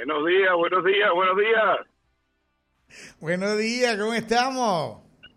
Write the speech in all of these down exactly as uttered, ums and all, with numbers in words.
Buenos días, buenos días, buenos días. Buenos días, ¿cómo estamos?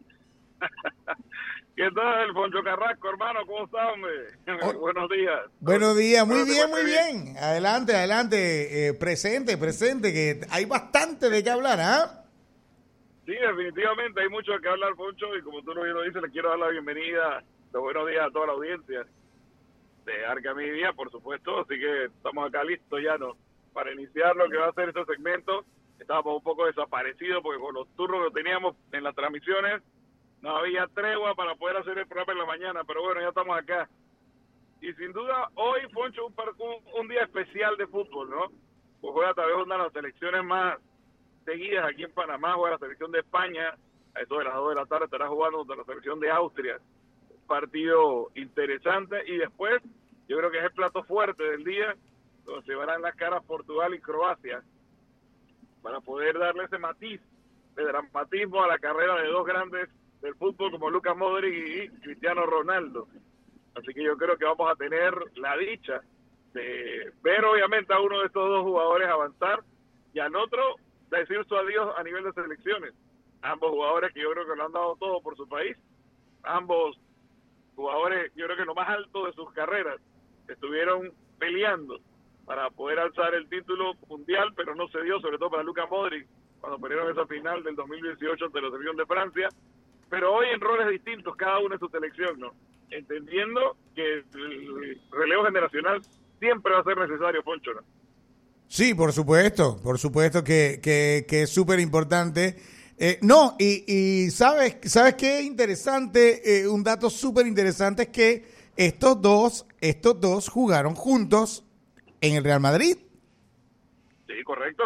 ¿Qué tal, Poncho Carrasco, hermano? ¿Cómo está, hombre? Oh, Buenos días. buenos días, muy Bueno, te bien, muy encuentras bien. Adelante, adelante, eh, presente, presente, que hay bastante de qué hablar, ¿ah? Sí, definitivamente hay mucho que hablar, Poncho, y como tú lo bien lo dices, le quiero dar la bienvenida, de buenos días a toda la audiencia de Arca Media, por supuesto, así que estamos acá listos ya, ¿no? Para iniciar lo que va a ser este segmento. Estábamos un poco desaparecidos porque con los turnos que teníamos en las transmisiones no había tregua para poder hacer el programa en la mañana, pero bueno, ya estamos acá. Y sin duda, hoy, Poncho, un, un, un día especial de fútbol, ¿no? Pues juega tal vez una de las selecciones más seguidas aquí en Panamá, juega la selección de España, a eso de las dos de la tarde estará jugando contra la selección de Austria. Partido interesante, y después, yo creo que es el plato fuerte del día, donde se verán las caras Portugal y Croacia, para poder darle ese matiz de dramatismo a la carrera de dos grandes del fútbol como Lucas Modric y Cristiano Ronaldo. Así que yo creo que vamos a tener la dicha de ver obviamente a uno de estos dos jugadores avanzar y al otro decir su adiós a nivel de selecciones. Ambos jugadores que yo creo que lo han dado todo por su país, ambos jugadores yo creo que lo más alto de sus carreras estuvieron peleando para poder alzar el título mundial, pero no se dio, sobre todo para Lucas Modric, cuando perdieron esa final del dos mil dieciocho ante la selección de Francia, pero hoy en roles distintos, cada uno en su selección, ¿no? Entendiendo que el relevo generacional siempre va a ser necesario, Poncho, ¿no? Sí, por supuesto, por supuesto que, que, que es súper importante. Eh, no, y, y sabes, ¿sabes qué? Interesante, eh, un dato súper interesante es que estos dos, estos dos jugaron juntos en el Real Madrid. Sí, correcto.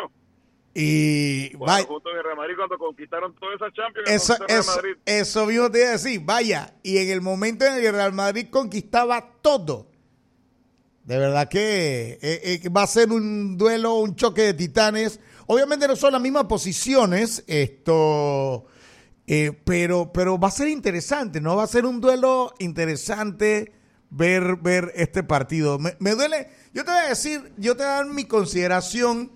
Y bueno, junto en el Real Madrid cuando conquistaron toda esa Champions. Eso, el Real eso, Madrid. eso mismo te iba a decir, vaya, y en el momento en el que el Real Madrid conquistaba todo, de verdad que eh, eh, va a ser un duelo, un choque de titanes. Obviamente no son las mismas posiciones, esto, eh, pero, pero va a ser interesante, ¿no? Va a ser un duelo interesante ver, ver este partido. Me, me duele, yo te voy a decir, yo te voy a dar mi consideración.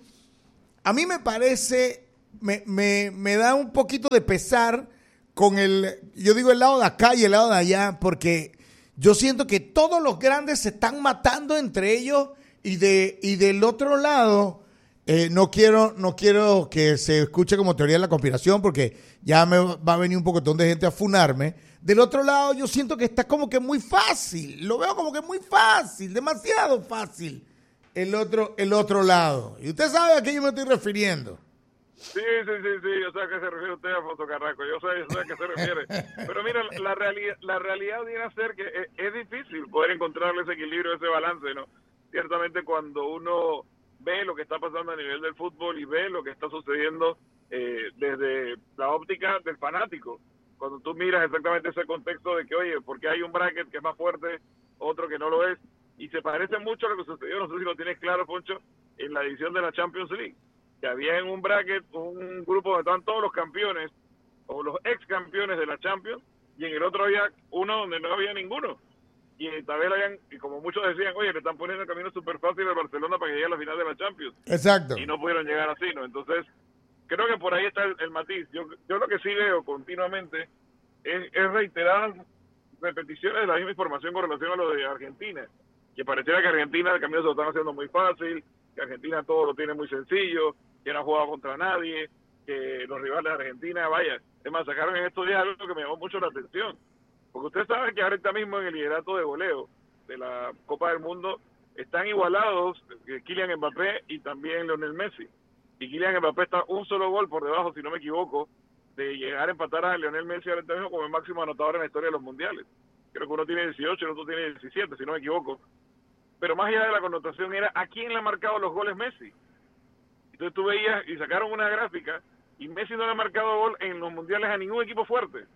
A mí me parece, me, me, me da un poquito de pesar con el, yo digo el lado de acá y el lado de allá, porque yo siento que todos los grandes se están matando entre ellos y de y del otro lado, eh, no quiero no quiero que se escuche como teoría de la conspiración, porque ya me va a venir un pocotón de gente a funarme. Del otro lado yo siento que está como que muy fácil, lo veo como que muy fácil, demasiado fácil. El otro, el otro lado. Y usted sabe a qué yo me estoy refiriendo. Sí, sí, sí, sí, yo sé a qué se refiere usted, Alfonso Carrasco, yo sé, yo sé a qué se refiere. Pero mira, la realidad, la realidad viene a ser que es, es difícil poder encontrarle ese equilibrio, ese balance, ¿no? Ciertamente cuando uno ve lo que está pasando a nivel del fútbol y ve lo que está sucediendo eh, desde la óptica del fanático, cuando tú miras exactamente ese contexto de que, oye, porque hay un bracket que es más fuerte, otro que no lo es, y se parece mucho a lo que sucedió, no sé si lo tienes claro, Poncho, en la edición de la Champions League, que había en un bracket un grupo donde estaban todos los campeones, o los ex campeones de la Champions, y en el otro había uno donde no había ninguno, y tal vez habían, y como muchos decían, oye, le están poniendo el camino súper fácil al Barcelona para que llegue a la final de la Champions. Exacto. Y no pudieron llegar así, ¿no? Entonces, creo que por ahí está el, el matiz. Yo, yo lo que sí veo continuamente es, es reiteradas repeticiones de la misma información con relación a lo de Argentina, que pareciera que Argentina el camino se lo están haciendo muy fácil, que Argentina todo lo tiene muy sencillo, que no ha jugado contra nadie, que los rivales de Argentina, vaya, es más, sacaron en estos días algo que me llamó mucho la atención, porque usted sabe que ahorita mismo en el liderato de goleo de la Copa del Mundo están igualados eh, Kylian Mbappé y también Lionel Messi, y Kylian Mbappé está un solo gol por debajo, si no me equivoco, de llegar a empatar a Lionel Messi ahorita mismo como el máximo anotador en la historia de los mundiales. Creo que uno tiene dieciocho y el otro tiene diecisiete, si no me equivoco. Pero más allá de la connotación era a quién le ha marcado los goles Messi. Entonces tú veías y sacaron una gráfica y Messi no le ha marcado gol en los mundiales a ningún equipo fuerte.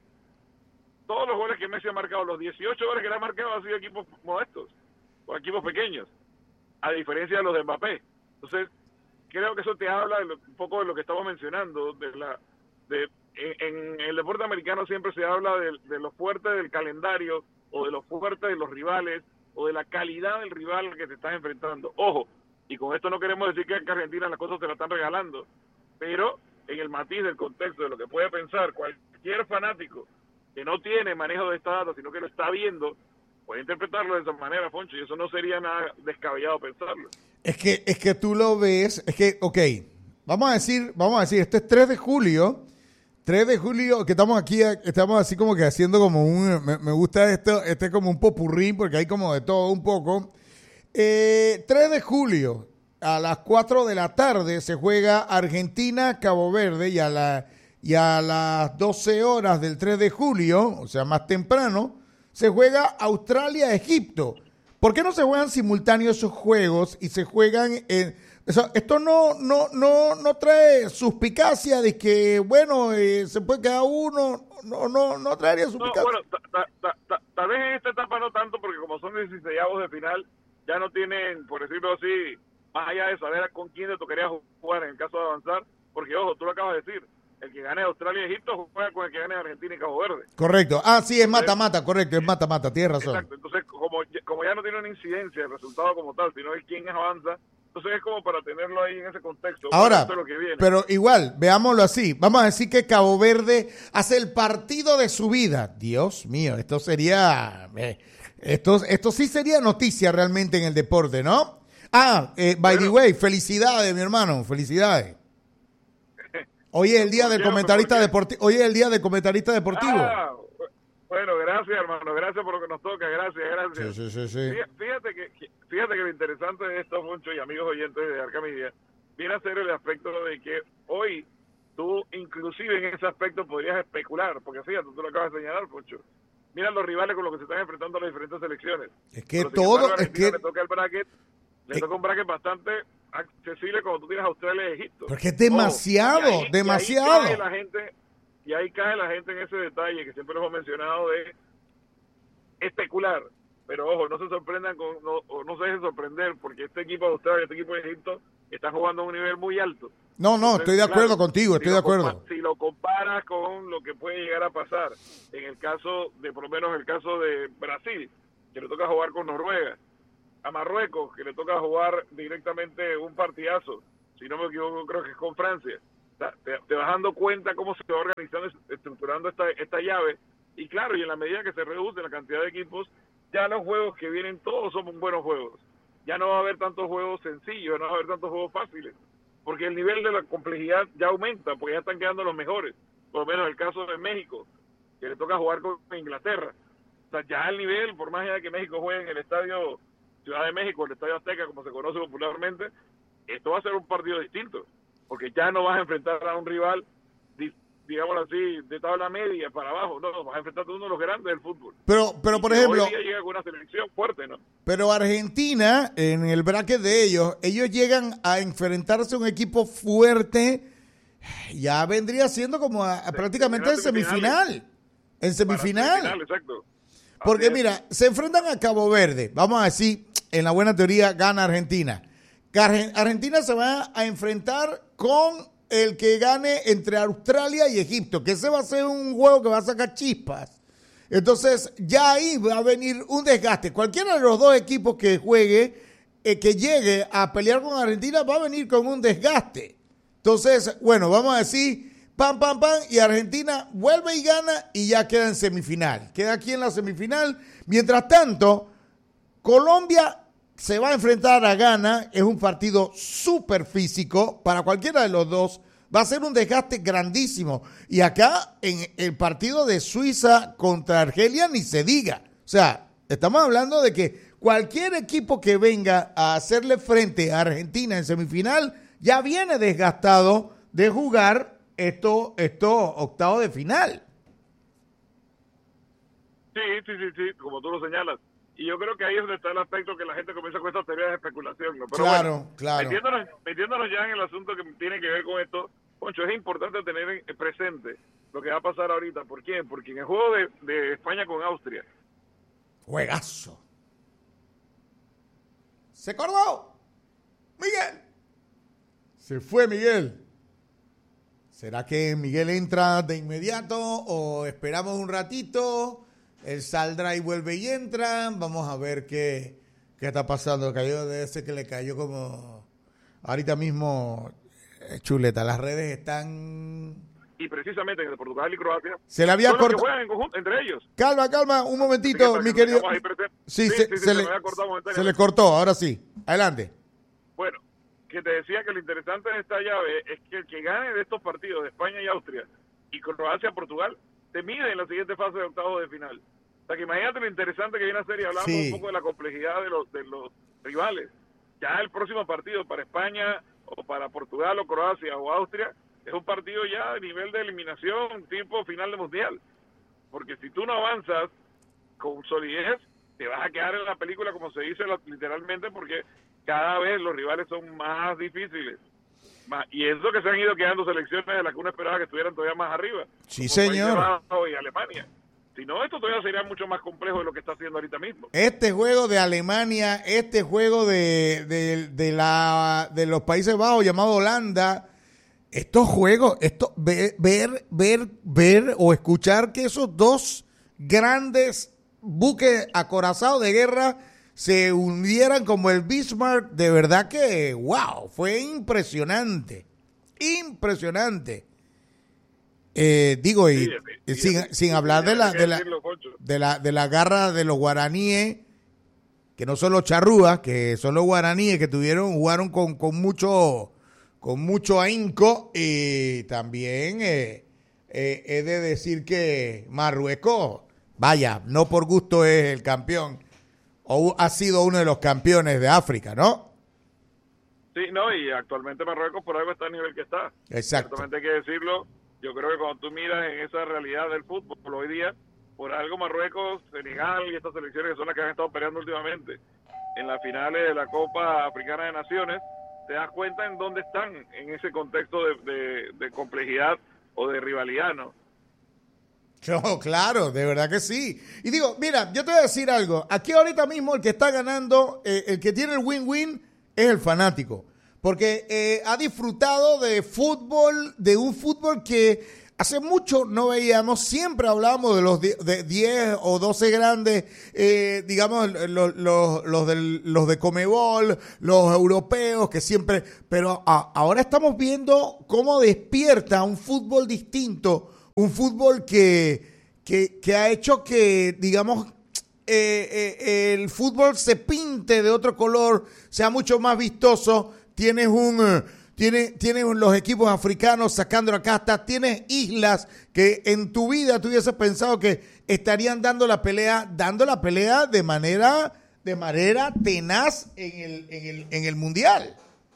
Todos los goles que Messi ha marcado, los dieciocho goles que le ha marcado han sido equipos modestos o equipos pequeños, a diferencia de los de Mbappé. Entonces creo que eso te habla de lo, un poco de lo que estamos mencionando, de la de en, en el deporte americano siempre se habla de, de lo fuerte del calendario o de lo fuerte de los rivales o de la calidad del rival que te estás enfrentando. Ojo, y con esto no queremos decir que a Argentina las cosas se la están regalando, pero en el matiz del contexto de lo que puede pensar cualquier fanático que no tiene manejo de esta data, sino que lo está viendo, puede interpretarlo de esa manera, Foncho, y eso no sería nada descabellado pensarlo. Es que, es que tú lo ves, es que, ok, vamos a decir, vamos a decir, este es tres de julio, tres de julio, que estamos aquí, estamos así como que haciendo como un, me, me gusta esto, este es como un popurrí, porque hay como de todo un poco. Eh, tres de julio, a las cuatro de la tarde, se juega Argentina-Cabo Verde, y a, la, y a las doce horas del tres de julio, o sea, más temprano, se juega Australia-Egipto. ¿Por qué no se juegan simultáneos esos juegos y se juegan en... O sea, esto no, no, no, no trae suspicacia de que, bueno, eh, se puede quedar uno, no, no, no traería suspicacia. No, bueno, ta, ta, ta, ta, tal vez en esta etapa no tanto, porque como son dieciseisavos de final, ya no tienen, por decirlo así, más allá de saber con quién te tocaría jugar en el caso de avanzar, porque ojo, tú lo acabas de decir, el que gane Australia y Egipto juega con el que gane Argentina y Cabo Verde. Correcto. Ah, sí, es mata-mata, correcto, es mata-mata, tienes razón. Exacto, entonces como, como ya no tiene una incidencia el resultado como tal, sino es quién avanza, entonces es como para tenerlo ahí en ese contexto. Ahora, esto es lo que viene. Pero igual, veámoslo así, vamos a decir que Cabo Verde hace el partido de su vida. Dios mío, esto sería, eh, esto, esto sí sería noticia realmente en el deporte, ¿no? Ah, eh, by bueno, the way, felicidades, mi hermano, felicidades. Hoy es el día del comentarista deportivo. Hoy es el día del comentarista deportivo. Ah, bueno, gracias, hermano. Gracias por lo que nos toca. Gracias, gracias. Sí, sí, sí, sí. Fíjate que, fíjate que lo interesante de esto, Foncho, y amigos oyentes de Arca Media, viene a ser el aspecto de que hoy tú, inclusive en ese aspecto, podrías especular. Porque fíjate, tú lo acabas de señalar, Foncho. Mira los rivales con los que se están enfrentando a las diferentes selecciones. Es que Pero, todo. Embargo, es que le toca el bracket. Le eh, toca un bracket bastante accesible cuando tú tienes Australia y Egipto. Porque es demasiado, oh, y ahí, demasiado. Y ahí, cae la gente, y ahí cae la gente en ese detalle que siempre nos hemos mencionado de especular. Pero ojo, no se sorprendan con, no, o no se dejen sorprender porque este equipo de Australia y este equipo de Egipto están jugando a un nivel muy alto. No, no, Entonces, estoy de acuerdo claro, contigo, estoy si de acuerdo. Si lo comparas con lo que puede llegar a pasar en el caso de, por lo menos el caso de Brasil, que le toca jugar con Noruega, a Marruecos, que le toca jugar directamente un partidazo, si no me equivoco creo que es con Francia. O sea, te, te vas dando cuenta cómo se va organizando, estructurando esta, esta llave, y claro, y en la medida que se reduce la cantidad de equipos, ya los juegos que vienen todos son buenos juegos. Ya no va a haber tantos juegos sencillos, no va a haber tantos juegos fáciles, porque el nivel de la complejidad ya aumenta, porque ya están quedando los mejores, por lo menos el caso de México, que le toca jugar con Inglaterra. O sea, ya el nivel, por más allá de que México juegue en el estadio Ciudad de México, el Estadio Azteca, como se conoce popularmente, esto va a ser un partido distinto, porque ya no vas a enfrentar a un rival, digámoslo así, de tabla media para abajo, no, vas a enfrentar a uno de los grandes del fútbol. Pero, pero por ejemplo, hoy día llega con una selección fuerte, ¿no? Pero Argentina, en el bracket de ellos, ellos llegan a enfrentarse a un equipo fuerte, ya vendría siendo como a, a prácticamente en semifinal, en semifinal. semifinal exacto. Porque Así mira, es. se enfrentan a Cabo Verde, vamos a decir, en la buena teoría gana Argentina. Argentina se va a enfrentar con el que gane entre Australia y Egipto, que ese va a ser un juego que va a sacar chispas. Entonces, ya ahí va a venir un desgaste. Cualquiera de los dos equipos que juegue, eh, que llegue a pelear con Argentina, va a venir con un desgaste. Entonces, bueno, vamos a decir, pam, pam, pam, y Argentina vuelve y gana y ya queda en semifinal. Queda aquí en la semifinal. Mientras tanto, Colombia se va a enfrentar a Ghana, es un partido súper físico para cualquiera de los dos, va a ser un desgaste grandísimo. Y acá en el partido de Suiza contra Argelia ni se diga. O sea, estamos hablando de que cualquier equipo que venga a hacerle frente a Argentina en semifinal ya viene desgastado de jugar estos esto octavos de final. Sí, sí, sí, sí, como tú lo señalas. Y yo creo que ahí es donde está el aspecto que la gente comienza con estas teorías de especulación, ¿no? Pero claro, bueno, claro. Metiéndonos, metiéndonos ya en el asunto que tiene que ver con esto, Poncho, es importante tener presente lo que va a pasar ahorita. ¿Por quién? Porque en el juego de, de España con Austria. Juegazo. Se acordó. Miguel. Se fue Miguel. ¿Será que Miguel entra de inmediato o esperamos un ratito? Él saldrá y vuelve y entra. Vamos a ver qué, qué está pasando. Cayó de ese que le cayó como, ahorita mismo, eh, chuleta, las redes están... Y precisamente en Portugal y Croacia se le había cortado. Juegan en conjunto entre ellos. Calma, calma, un momentito, mi querido. Sí, sí, se, sí, se, se, le, se le cortó, ahora sí. Adelante. Bueno, que te decía que lo interesante de esta llave es que el que gane de estos partidos de España y Austria y Croacia-Portugal se mide en la siguiente fase de octavos de final. O sea que imagínate lo interesante que viene a ser, y hablamos sí. un poco de la complejidad de los, de los rivales. Ya el próximo partido para España o para Portugal o Croacia o Austria es un partido ya a nivel de eliminación, tipo final de mundial. Porque si tú no avanzas con solidez, te vas a quedar en la película, como se dice literalmente, porque cada vez los rivales son más difíciles. Más, y eso que se han ido quedando selecciones de las que uno esperaba que estuvieran todavía más arriba. Sí, señor. Y Alemania. Si no, esto todavía sería mucho más complejo de lo que está haciendo ahorita mismo. Este juego de Alemania, este juego de, de, de, la, de los Países Bajos llamado Holanda... Estos juegos, esto, ver, ver, ver, ver o escuchar que esos dos grandes buques acorazados de guerra se hundieran como el Bismarck, de verdad que, wow, fue impresionante, impresionante. Eh, digo, y, sí, sin, sí, sin sí, hablar sí, de la, de la, de la, de la garra de los guaraníes, que no son los charrúas, que son los guaraníes que tuvieron, jugaron con, con mucho... con mucho ahínco, y también eh, eh, he de decir que Marruecos, vaya, no por gusto es el campeón, o ha sido uno de los campeones de África, ¿no? Sí, no, y actualmente Marruecos por algo está a nivel que está. Exacto. Ciertamente hay que decirlo, yo creo que cuando tú miras en esa realidad del fútbol hoy día, por algo Marruecos, Senegal y estas selecciones que son las que han estado peleando últimamente en las finales de la Copa Africana de Naciones, te das cuenta en dónde están en ese contexto de, de, de complejidad o de rivalidad, ¿no? No, claro, de verdad que sí. Y digo, mira, yo te voy a decir algo. Aquí ahorita mismo el que está ganando, eh, el que tiene el win-win es el fanático. Porque eh, ha disfrutado de fútbol, de un fútbol que hace mucho no veíamos. Siempre hablábamos de los de diez o doce grandes, eh, digamos, los, los, los, del, los de Conmebol, los europeos, que siempre... Pero a, ahora estamos viendo cómo despierta un fútbol distinto, un fútbol que, que, que ha hecho que, digamos, eh, eh, el fútbol se pinte de otro color, sea mucho más vistoso. Tienes un... Uh, Tienes, tienes los equipos africanos sacando la casta, tienes islas que en tu vida tú hubieses pensado que estarían dando la pelea, dando la pelea de manera, de manera tenaz en el, en el, en el mundial.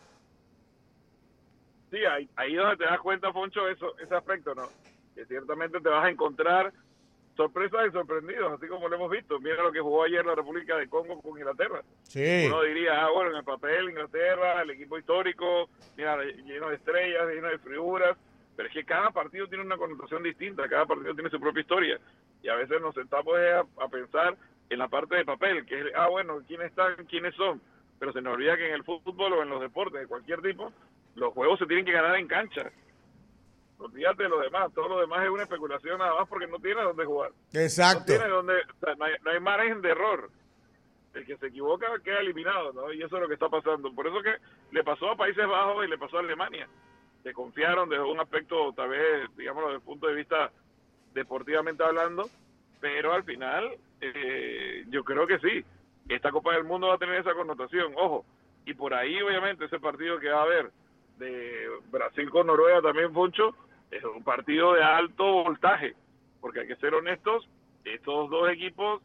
Sí, ahí, ahí donde te das cuenta, Foncho, eso, ese aspecto, ¿no? Que ciertamente te vas a encontrar sorpresas y sorprendidos, así como lo hemos visto. Mira lo que jugó ayer la República de Congo con Inglaterra. Sí. Uno diría, ah, bueno, en el papel Inglaterra, el equipo histórico, mira, lleno de estrellas, lleno de figuras, pero es que cada partido tiene una connotación distinta, cada partido tiene su propia historia, y a veces nos sentamos a, a pensar en la parte de papel, que es, ah, bueno, quiénes están, quiénes son, pero se nos olvida que en el fútbol o en los deportes de cualquier tipo, los juegos se tienen que ganar en cancha. Olvídate de lo demás, todo lo demás es una especulación nada más porque no tiene dónde jugar. Exacto. No tiene donde, o sea, no, hay, no hay margen de error. El que se equivoca queda eliminado, ¿no? Y eso es lo que está pasando. Por eso que le pasó a Países Bajos y le pasó a Alemania. Se confiaron desde un aspecto, tal vez, digámoslo, desde el punto de vista deportivamente hablando, pero al final, eh, yo creo que sí. Esta Copa del Mundo va a tener esa connotación, ojo. Y por ahí, obviamente, ese partido que va a haber de Brasil con Noruega también, Foncho, es un partido de alto voltaje, porque hay que ser honestos, estos dos equipos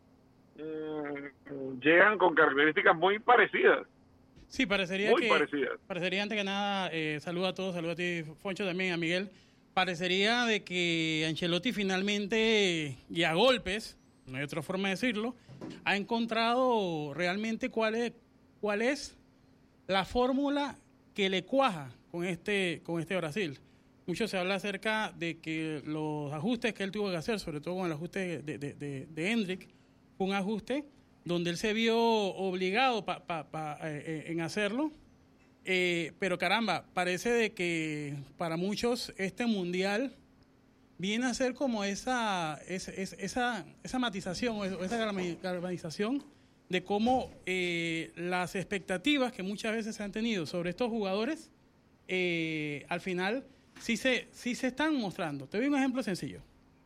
mmm, llegan con características muy parecidas. Sí, parecería muy que, parecidas. Parecería antes que nada, eh, saludo a todos, saludo a ti, Foncho, también a Miguel, parecería de que Ancelotti finalmente, y a golpes, no hay otra forma de decirlo, ha encontrado realmente cuál es, cuál es la fórmula que le cuaja con este, con este Brasil. Mucho se habla acerca de que los ajustes que él tuvo que hacer, sobre todo con el ajuste de, de, de, de Endrick, fue un ajuste donde él se vio obligado pa, pa, pa, eh, en hacerlo, eh, pero caramba, parece de que para muchos este mundial viene a ser como esa esa, esa, esa matización o esa galvanización de cómo eh, las expectativas que muchas veces se han tenido sobre estos jugadores, eh, al final sí se, sí se están mostrando. Te doy un ejemplo sencillo.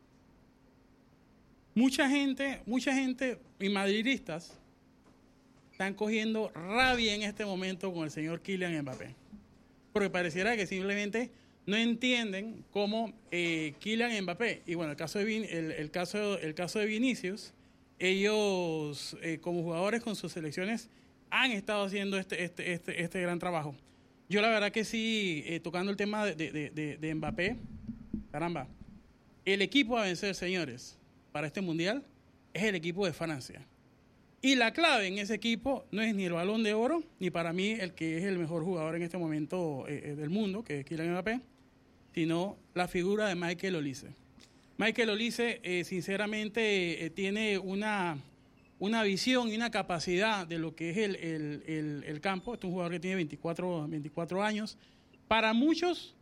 Mucha gente, mucha gente y madridistas están cogiendo rabia en este momento con el señor Kylian Mbappé. Porque pareciera que simplemente no entienden cómo eh, Kylian Mbappé, y bueno, el caso de, Vin, el, el caso, el caso de Vinicius, ellos eh, como jugadores con sus selecciones han estado haciendo este, este, este, este gran trabajo. Yo la verdad que sí, eh, tocando el tema de, de, de, de Mbappé, caramba, el equipo a vencer, señores, para este Mundial es el equipo de Francia. Y la clave en ese equipo no es ni el Balón de Oro, ni para mí el que es el mejor jugador en este momento eh, del mundo, que es Kylian Mbappé, sino la figura de Michael Olise. Michael Olise, eh, sinceramente, eh, tiene una, una visión y una capacidad de lo que es el, el, el, el campo. Este es un jugador que tiene veinticuatro, veinticuatro años. Para muchos,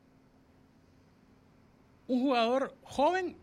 un jugador joven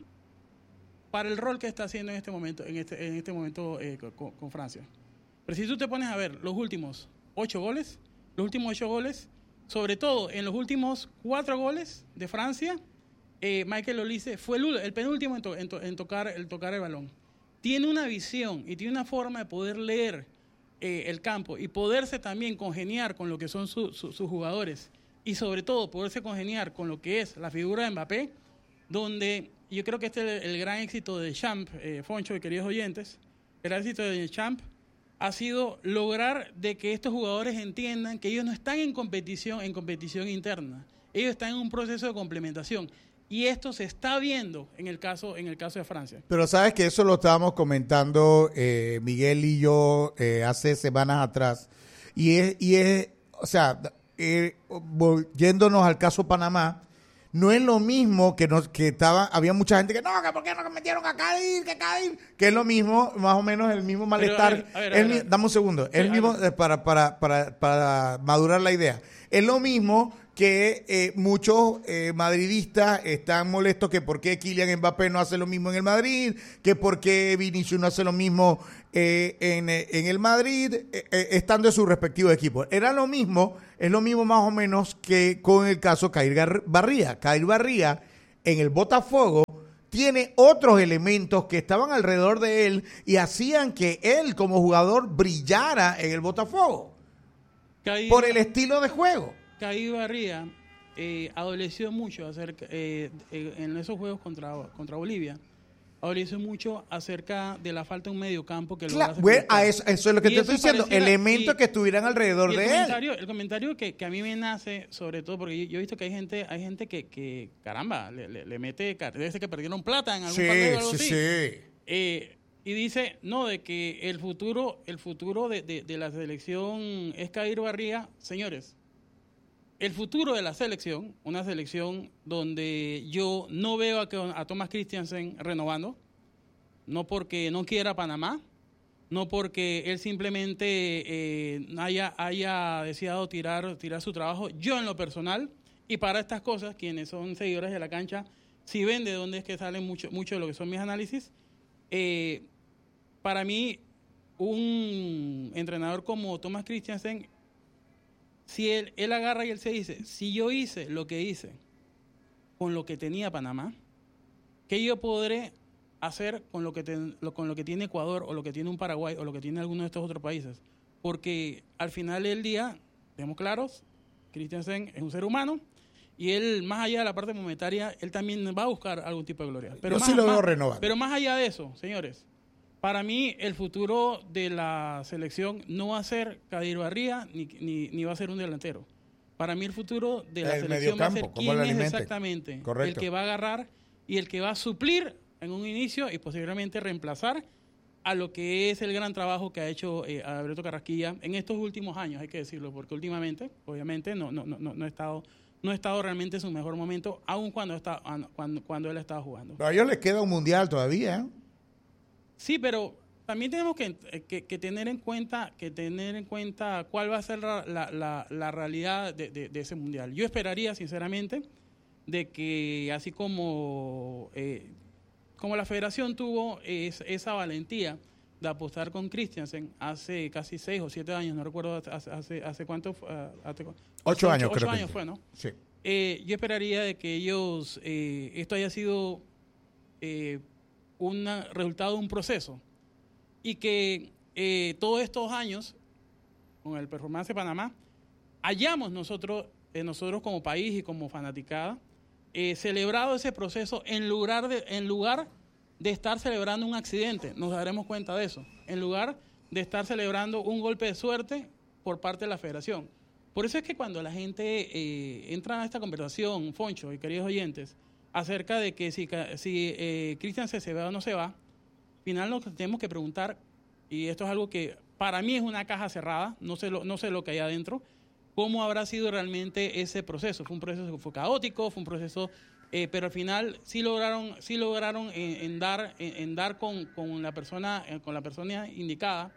para el rol que está haciendo en este momento, en este, en este momento eh, con, con Francia. Pero si tú te pones a ver los últimos ocho goles, los últimos ocho goles, sobre todo en los últimos cuatro goles de Francia, eh, Michael Olise fue el, el penúltimo en, to, en, to, en tocar, el tocar el balón. Tiene una visión y tiene una forma de poder leer eh, el campo y poderse también congeniar con lo que son su, su, sus jugadores y sobre todo poderse congeniar con lo que es la figura de Mbappé, donde yo creo que este es el, el gran éxito de Deschamps, eh, Foncho y queridos oyentes, el éxito de Deschamps ha sido lograr de que estos jugadores entiendan que ellos no están en competición, en competición interna, ellos están en un proceso de complementación. Y esto se está viendo en el caso, en el caso de Francia. Pero sabes que eso lo estábamos comentando eh, Miguel y yo eh, hace semanas atrás. Y es, y es o sea, eh, yéndonos al caso Panamá, no es lo mismo que nos, que estaba, había mucha gente que no, que por qué no metieron a Cádiz, que Cádiz, que es lo mismo, más o menos el mismo malestar. Pero, a ver, a ver, a ver, el, dame un segundo, es el mismo, eh, para, para, para, para madurar la idea. Es lo mismo que eh, muchos eh, madridistas están molestos que por qué Kylian Mbappé no hace lo mismo en el Madrid, que por qué Vinicius no hace lo mismo eh, en, en el Madrid, eh, eh, estando en sus respectivos equipos. Era lo mismo, es lo mismo más o menos que con el caso Kair Barría. Kair Barría en el Botafogo tiene otros elementos que estaban alrededor de él y hacían que él como jugador brillara en el Botafogo Kair, por el estilo de juego. Kair Barría eh, adoleció mucho acerca, eh, eh, en esos juegos contra, contra Bolivia, adoleció mucho acerca de la falta de un mediocampo que claro, lo bueno, a eso, eso es lo que y te estoy diciendo, elementos y, que estuvieran alrededor y el de comentario, él. El comentario que, que a mí me nace, sobre todo, porque yo, yo he visto que hay gente, hay gente que, que caramba, le, le, le mete, debe ser que perdieron plata en algún sí, partido o algo sí, así. Sí. Eh, y dice, no, de que el futuro, el futuro de, de, de la selección es Kair Barría, señores. El futuro de la selección, una selección donde yo no veo a, a Thomas Christiansen renovando, no porque no quiera Panamá, no porque él simplemente eh, haya, haya deseado tirar, tirar su trabajo. Yo en lo personal, y para estas cosas, quienes son seguidores de la cancha, si ven de dónde es que salen mucho, mucho de lo que son mis análisis, eh, para mí un entrenador como Thomas Christiansen, si él, él agarra y él se dice, si yo hice lo que hice con lo que tenía Panamá, ¿qué yo podré hacer con lo que ten, lo, con lo que tiene Ecuador o lo que tiene un Paraguay o lo que tiene alguno de estos otros países? Porque al final del día, seamos claros, Christiansen es un ser humano y él, más allá de la parte monetaria, él también va a buscar algún tipo de gloria. Pero yo más, sí lo veo más, renovado. Pero más allá de eso, señores, para mí, el futuro de la selección no va a ser Kair Barría ni, ni, ni va a ser un delantero. Para mí, el futuro de la el selección va a ser quién es exactamente Correcto. El que va a agarrar y el que va a suplir en un inicio y posiblemente reemplazar a lo que es el gran trabajo que ha hecho eh, Alberto Carrasquilla en estos últimos años, hay que decirlo, porque últimamente, obviamente, no, no, no, no, ha estado, no ha estado realmente en su mejor momento, aun cuando, está, cuando, cuando él estaba jugando. Pero a ellos les queda un mundial todavía, ¿eh? Sí, pero también tenemos que, que, que tener en cuenta que tener en cuenta cuál va a ser la, la, la realidad de, de, de ese mundial. Yo esperaría, sinceramente, de que así como, eh, como la federación tuvo es, esa valentía de apostar con Christiansen hace casi seis o siete años, no recuerdo hace, hace, hace cuánto, uh, hace, ocho hace años, ocho, creo ocho años que fue, ¿no? Sí. Eh, yo esperaría de que ellos, eh, esto haya sido eh, un resultado de un proceso y que eh, todos estos años, con el Performance de Panamá, hayamos nosotros, eh, nosotros como país y como fanaticada, eh, celebrado ese proceso en lugar de, en lugar de estar celebrando un accidente. Nos daremos cuenta de eso. En lugar de estar celebrando un golpe de suerte por parte de la federación. Por eso es que cuando la gente eh, entra a esta conversación, Foncho y queridos oyentes, acerca de que si, si eh, Cristian se, se va o no se va, al final nos tenemos que preguntar, y esto es algo que para mí es una caja cerrada, no sé lo, no sé lo que hay adentro, cómo habrá sido realmente ese proceso. Fue un proceso que fue caótico, fue un proceso... Eh, pero al final sí lograron, sí lograron en, en dar, en, en dar con, con la persona, con la persona indicada.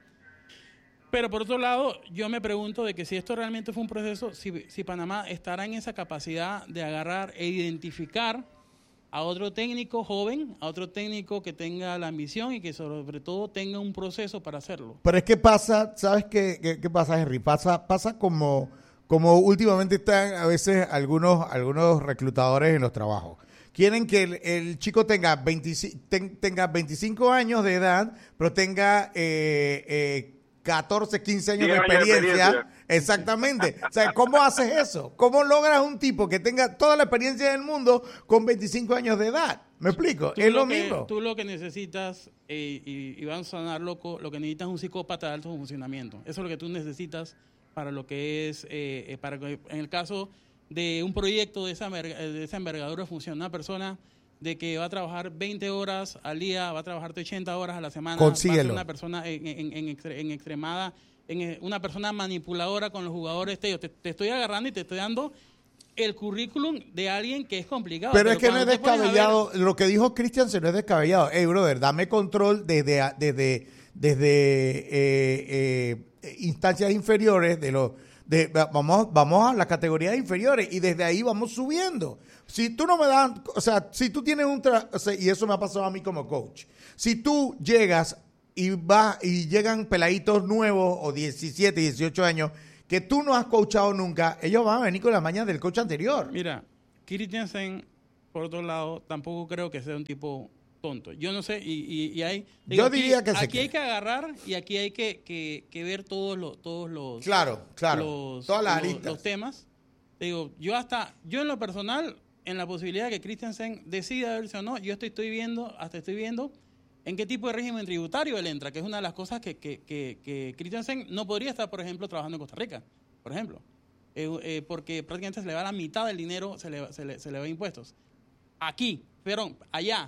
Pero por otro lado, yo me pregunto de que si esto realmente fue un proceso, si, si Panamá estará en esa capacidad de agarrar e identificar a otro técnico joven, a otro técnico que tenga la ambición y que sobre todo tenga un proceso para hacerlo. Pero es que pasa, ¿sabes qué, qué, qué pasa, Henry? Pasa, pasa como... Como últimamente están a veces algunos algunos reclutadores en los trabajos. Quieren que el, el chico tenga, veinticinco, ten, tenga veinticinco años de edad, pero tenga eh, eh, catorce, quince años de experiencia. de experiencia. Exactamente. O sea, ¿cómo haces eso? ¿Cómo logras un tipo que tenga toda la experiencia del mundo con veinticinco años de edad? ¿Me explico? Tú es lo, lo que, mismo. Tú lo que necesitas, eh, y, y van a sonar loco, lo que necesitas es un psicópata de alto funcionamiento. Eso es lo que tú necesitas para lo que es, eh, para en el caso de un proyecto de esa, de esa envergadura funciona. Una persona de que va a trabajar veinte horas al día, va a trabajar ochenta horas a la semana, Consíguelo. va a ser una persona en, en, en, en extremada, en una persona manipuladora con los jugadores. Te, te, te estoy agarrando y te estoy dando el currículum de alguien que es complicado. Pero, pero es que no es descabellado, ver... lo que dijo Cristian se no es descabellado. Hey, brother, dame control desde, desde, desde eh, eh, instancias inferiores de los de vamos vamos a las categorías inferiores y desde ahí vamos subiendo. Si tú no me das, o sea, si tú tienes un tra- o sea, y eso me ha pasado a mí como coach. Si tú llegas y vas y llegan peladitos nuevos o diecisiete, dieciocho años que tú no has coachado nunca, ellos van a venir con las mañas del coach anterior. Mira, Christiansen, por otro lado, tampoco creo que sea un tipo tonto. Yo no sé, y, y, y hay... Digo, yo diría aquí, que sí. Aquí hay que agarrar y aquí hay que, que, que ver todos los... Todos los claro, claro. Los, Todas las los, aristas. los temas. Digo, yo hasta... Yo en lo personal, en la posibilidad de que Christiansen decida verse o no, yo estoy, estoy viendo, hasta estoy viendo en qué tipo de régimen tributario él entra, que es una de las cosas que, que, que, que Christiansen no podría estar, por ejemplo, trabajando en Costa Rica, por ejemplo. Eh, eh, porque prácticamente se le va la mitad del dinero, se le, se le, se le va impuestos. Aquí, perdón, allá.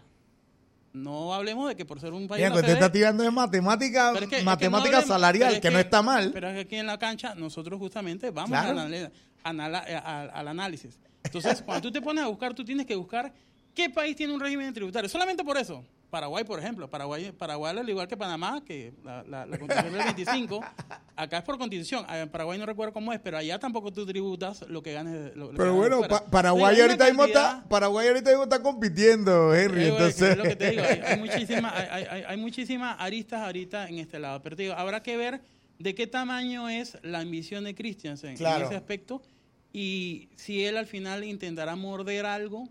No hablemos de que por ser un país... Bien, no pues te está tirando de matemática, es que, matemática es que no salarial, hablemos, que, que no está mal. Pero es que aquí en la cancha nosotros justamente vamos claro. al, anal, al, al análisis. Entonces, cuando tú te pones a buscar, tú tienes que buscar qué país tiene un régimen tributario. Solamente por eso. Paraguay, por ejemplo. Paraguay, Paraguay al igual que Panamá, que la, la, la constitución del veinticinco, acá es por constitución. En Paraguay no recuerdo cómo es, pero allá tampoco tú tributas lo que ganes. Lo, lo pero que bueno, ganes pa Paraguay, ahorita mismo está, Paraguay ahorita mismo está compitiendo, Henry. Eh, entonces... es lo que te digo, hay, hay muchísimas hay, hay, hay muchísima aristas ahorita en este lado. Pero te digo, habrá que ver de qué tamaño es la ambición de Christiansen claro. en ese aspecto y si él al final intentará morder algo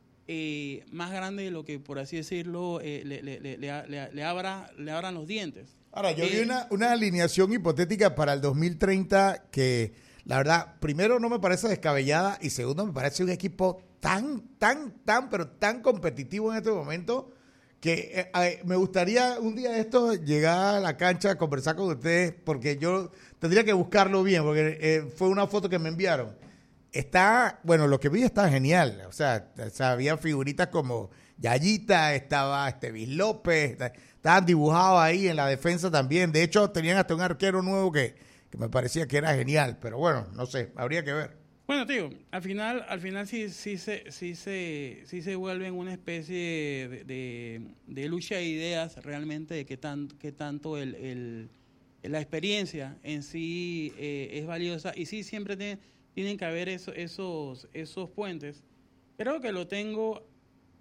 Eh, más grande de lo que, por así decirlo, eh, le, le, le, le, le, abra, le abran los dientes. Ahora, yo eh, vi una, una alineación hipotética para el dos mil treinta que, la verdad, primero no me parece descabellada y segundo me parece un equipo tan, tan, tan, pero tan competitivo en este momento que eh, eh, me gustaría un día de esto llegar a la cancha a conversar con ustedes porque yo tendría que buscarlo bien porque eh, fue una foto que me enviaron. Está, bueno, lo que vi está genial, o sea, o sea había figuritas como Yayita, estaba Estevis López, estaban dibujados ahí en la defensa también, de hecho tenían hasta un arquero nuevo que, que me parecía que era genial, pero bueno, no sé, habría que ver. Bueno, tío, al final, al final sí, sí se, sí se, sí se vuelven una especie de, de, de lucha de ideas realmente de qué tan, qué tanto el, el, la experiencia en sí eh, es valiosa y sí siempre tiene tienen que haber eso, esos, esos puentes. Creo que lo tengo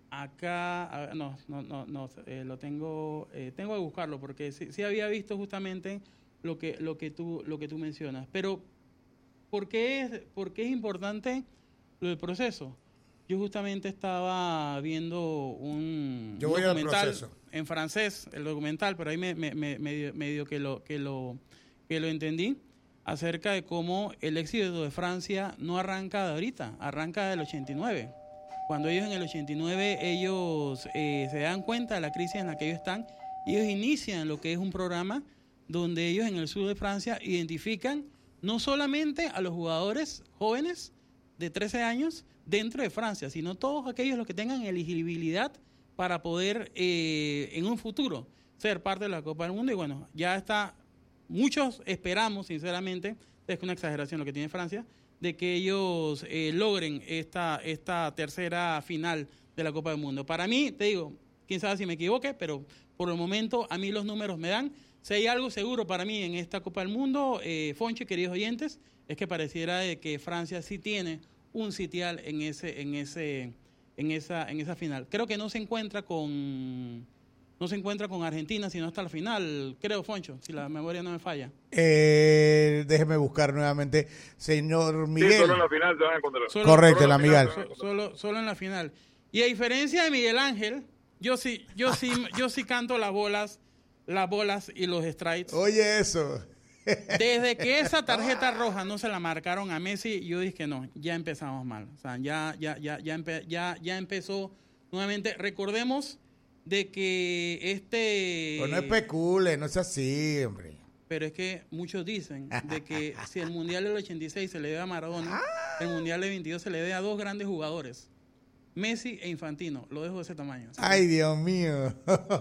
acá, a ver, no, no, no, no eh, lo tengo, eh, tengo que buscarlo porque sí, sí había visto justamente lo que, lo que tú, lo que tú mencionas. Pero ¿por qué es, por qué es importante lo del proceso? Yo justamente estaba viendo un Yo voy documental al proceso. en francés, el documental, pero ahí me, me, me, medio, medio que lo, que lo, que lo entendí, acerca de cómo el éxito de Francia no arranca de ahorita, arranca del ochenta y nueve. Cuando ellos en el ochenta y nueve, ellos eh, se dan cuenta de la crisis en la que ellos están, y ellos inician lo que es un programa donde ellos en el sur de Francia identifican no solamente a los jugadores jóvenes de trece años dentro de Francia, sino todos aquellos los que tengan elegibilidad para poder eh, en un futuro ser parte de la Copa del Mundo. Y bueno, ya está, muchos esperamos sinceramente, es que una exageración lo que tiene Francia, de que ellos eh, logren esta, esta tercera final de la Copa del Mundo. Para mí, te digo, quién sabe si me equivoque, pero por el momento a mí los números me dan. Si hay algo seguro para mí en esta Copa del Mundo, eh, Foncho y queridos oyentes, es que pareciera de que Francia sí tiene un sitial en ese, en ese, en esa, en esa final. Creo que no se encuentra con, no se encuentra con Argentina, sino hasta la final, creo, Foncho, si la memoria no me falla. Eh, déjeme buscar nuevamente, señor Miguel. Sí, solo en la final se van a encontrar. Solo- Correcto, solo la en final Miguel. se van a So- encontrar. solo, solo en la final. Y a diferencia de Miguel Ángel, yo sí, yo sí, yo sí canto las bolas, las bolas y los strikes. Oye, eso. Desde que esa tarjeta roja no se la marcaron a Messi, yo dije que no, ya empezamos mal. O sea, ya, ya, ya, ya, empe- ya, ya empezó nuevamente. Recordemos de que este... Pues no especule, no es así, hombre. Pero es que muchos dicen de que si el Mundial del ochenta y seis se le debe a Maradona, el Mundial del veintidós se le debe a dos grandes jugadores, Messi e Infantino. Lo dejo de ese tamaño. Ay, Dios mío.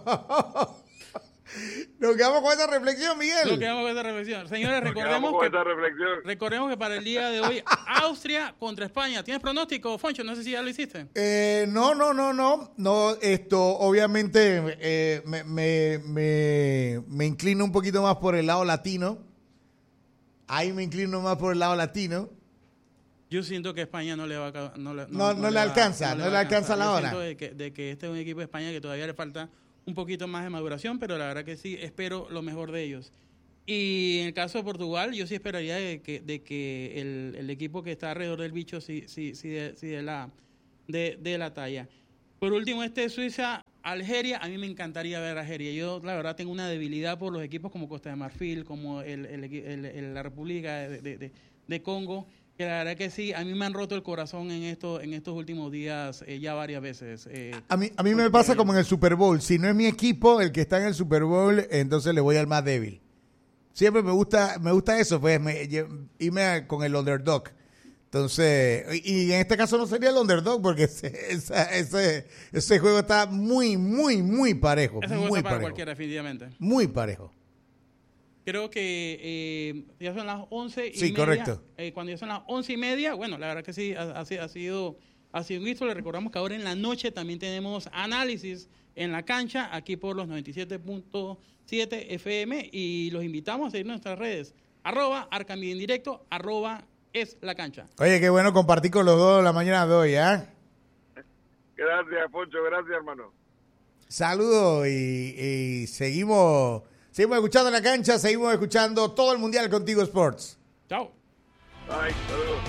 Nos quedamos con esa reflexión, Miguel. Lo que vamos a esta reflexión. Señores, Quedamos recordemos con que, esa reflexión. recordemos que para el día de hoy, Austria contra España. ¿Tienes pronóstico, Foncho? No sé si ya lo hiciste. Eh, no, no, no, no. No, esto obviamente eh, me, me, me, me inclino un poquito más por el lado latino. Ahí me inclino más por el lado latino. Yo siento que España no le va a... ca- No, le- No- no le va- alcanza, no va le a alcanza la Yo hora. siento de que, de que este es un equipo de España que todavía le falta un poquito más de maduración, pero la verdad que sí, espero lo mejor de ellos. Y en el caso de Portugal, yo sí esperaría de que, de que el, el equipo que está alrededor del bicho sí, sí, sí, de, sí de, la, de, de la talla. Por último, este Suiza, Algeria, a mí me encantaría ver a Algeria. Yo, la verdad, tengo una debilidad por los equipos como Costa de Marfil, como el, el, el, el- la República de, de, de, de Congo, que la verdad que sí, a mí me han roto el corazón en, esto, en estos últimos días eh, ya varias veces. Eh, A mí, a mí me pasa como en el Super Bowl. Si no es mi equipo el que está en el Super Bowl, entonces le voy al más débil. Siempre me gusta, me gusta eso, pues me, irme a- con el underdog. Entonces, y, y en este caso no sería el underdog porque ese, esa- ese, ese juego está muy, muy, muy parejo. ese juego Muy está para parejo. cualquiera, definitivamente. Muy parejo. Creo que eh, ya son las once y Sí, media. correcto. Eh, cuando ya son las once y media, bueno, la verdad que sí, ha, ha sido- ha sido ha sido un gusto. Le recordamos que ahora en la noche también tenemos análisis en la cancha, aquí por los noventa y siete punto siete F M, y los invitamos a seguir nuestras redes. Arroba Arcamid en directo, arroba es la cancha. Oye, qué bueno compartir con los dos la mañana de hoy, ¿ah? Gracias, Poncho. Gracias, hermano. Saludos y, y seguimos, seguimos escuchando en la cancha, seguimos escuchando todo el Mundial Contigo Sports. Chao. Bye. Saludos.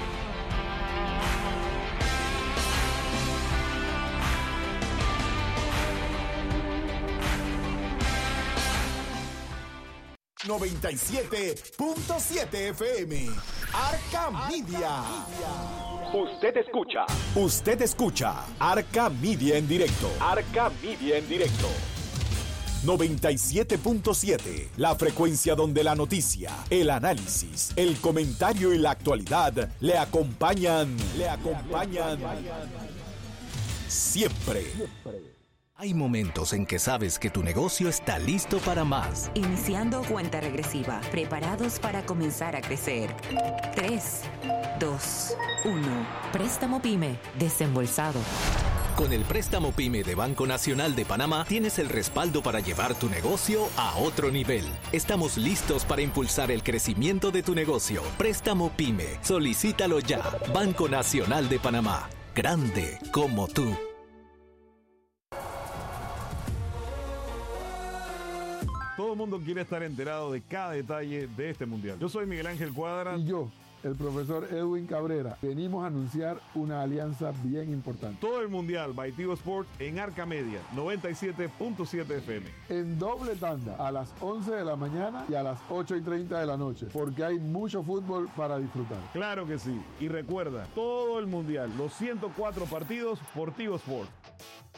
noventa y siete punto siete F M. Arca Media. Usted escucha Usted escucha Arca Media en directo. Arca Media en directo. noventa y siete punto siete. La frecuencia donde la noticia, el análisis, el comentario y la actualidad le acompañan. Le acompañan. Siempre. Hay momentos en que sabes que tu negocio está listo para más. Iniciando cuenta regresiva, preparados para comenzar a crecer. tres, dos, uno. Préstamo PYME, desembolsado. Con el préstamo PYME de Banco Nacional de Panamá tienes el respaldo para llevar tu negocio a otro nivel. Estamos listos para impulsar el crecimiento de tu negocio. Préstamo PYME. Solicítalo ya. Banco Nacional de Panamá. Grande como tú. Todo el mundo quiere estar enterado de cada detalle de este mundial. Yo soy Miguel Ángel Cuadra. Y yo, el profesor Edwin Cabrera. Venimos a anunciar una alianza bien importante. Todo el mundial by Tigo Sports en Arca Media, noventa y siete punto siete F M. En doble tanda, a las once de la mañana y a las ocho y treinta de la noche, porque hay mucho fútbol para disfrutar. Claro que sí. Y recuerda, todo el mundial, los ciento cuatro partidos por Tigo Sports.